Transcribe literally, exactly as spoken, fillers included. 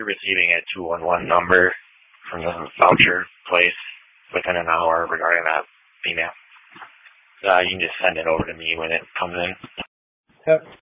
after receiving a two one one number from the voucher place within an hour regarding that email. Uh, you can just send it over to me when it comes in. Yep.